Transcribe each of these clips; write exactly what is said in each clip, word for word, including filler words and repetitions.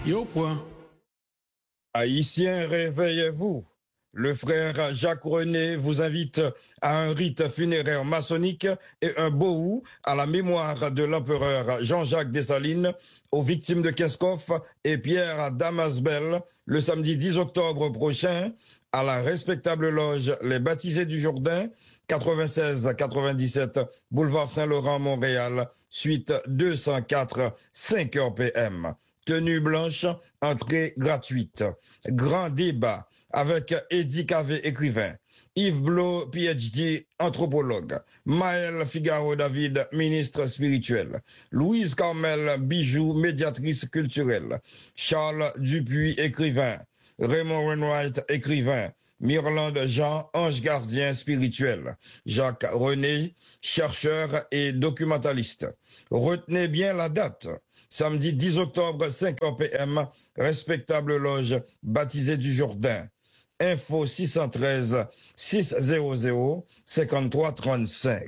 Yo point. Haïtiens, réveillez-vous. Le frère Jacques René vous invite à un rite funéraire maçonnique et un bohou à la mémoire de l'empereur Jean-Jacques Dessalines, aux victimes de Kinskov et Pierre Damasbel, le samedi dix octobre prochain, à la respectable loge Les Baptisés du Jourdain, quatre-vingt-seize quatre-vingt-dix-sept boulevard Saint-Laurent, Montréal, suite deux cent quatre, cinq heures P M. Tenue blanche, entrée gratuite. Grand débat avec Eddie Cavé, écrivain, Yves Blo, P H D, anthropologue, Maëlle Figaro-David, ministre spirituel, Louise Carmel Bijou, médiatrice culturelle, Charles Dupuis, écrivain, Raymond Wainwright, écrivain, Myrlande Jean, ange gardien spirituel, Jacques René, chercheur et documentaliste. Retenez bien la date. Samedi dix octobre, cinq heures P M, respectable loge Baptisée du Jourdain. Info six cent treize, six cents, cinquante-trois trente-cinq.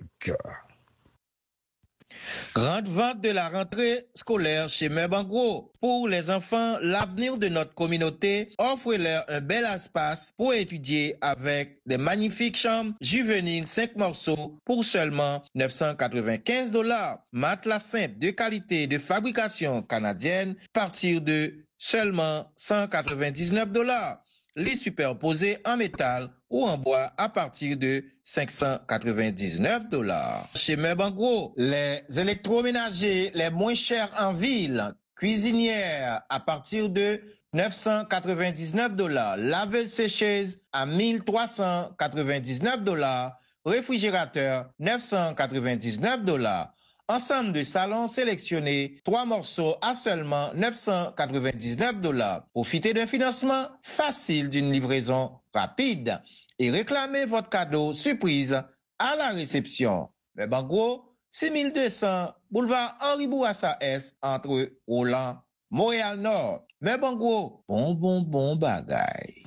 Grande vente de la rentrée scolaire chez Merbangro. Pour les enfants, l'avenir de notre communauté offre-leur un bel espace pour étudier avec des magnifiques chambres juvéniles cinq morceaux pour seulement neuf cent quatre-vingt-quinze dollars. Matelas simple de qualité de fabrication canadienne à partir de seulement cent quatre-vingt-dix-neuf dollars. Les superposés en métal ou en bois à partir de cinq cent quatre-vingt-dix-neuf dollars. Chez Merbangro, les électroménagers les moins chers en ville, cuisinières à partir de neuf cent quatre-vingt-dix-neuf dollars, laveuse sécheuse à mille trois cent quatre-vingt-dix-neuf dollars, réfrigérateur neuf cent quatre-vingt-dix-neuf dollars. Ensemble de salons sélectionnés, trois morceaux à seulement neuf cent quatre-vingt-dix-neuf dollars. Profitez d'un financement facile d'une livraison rapide et réclamez votre cadeau surprise à la réception. Merbangro, six mille deux cents boulevard Henri Bourassa Est entre Roland, Montréal-Nord. Merbangro, bon bon bon bagaille.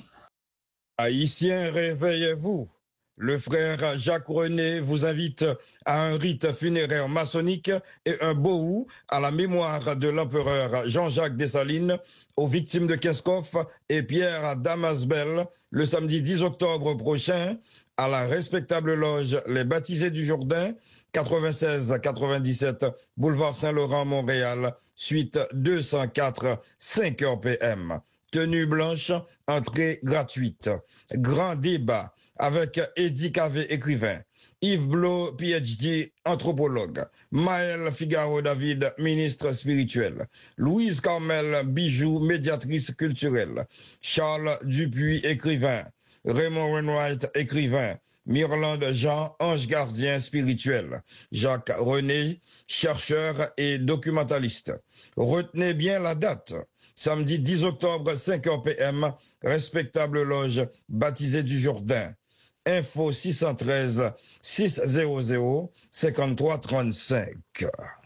Haïtiens, réveillez-vous. Le frère Jacques René vous invite à un rite funéraire maçonnique et un bohou à la mémoire de l'empereur Jean-Jacques Dessalines, aux victimes de Kinskov et Pierre Damasbel, le samedi dix octobre prochain, à la respectable loge Les Baptisés du Jourdain, quatre-vingt-seize quatre-vingt-dix-sept boulevard Saint-Laurent, Montréal, suite deux cent quatre, cinq heures P M. Tenue blanche, entrée gratuite. Grand débat avec Eddie Cavé, écrivain, Yves Blo, P H D, anthropologue, Maëlle Figaro-David, ministre spirituel, Louise Carmel Bijou, médiatrice culturelle, Charles Dupuis, écrivain, Raymond Wainwright, écrivain, Myrlande Jean, ange gardien spirituel, Jacques René, chercheur et documentaliste. Retenez bien la date. Samedi dix octobre, cinq heures P M, respectable loge Baptisée du Jourdain. Info six cent treize, six cents, cinquante-trois trente-cinq.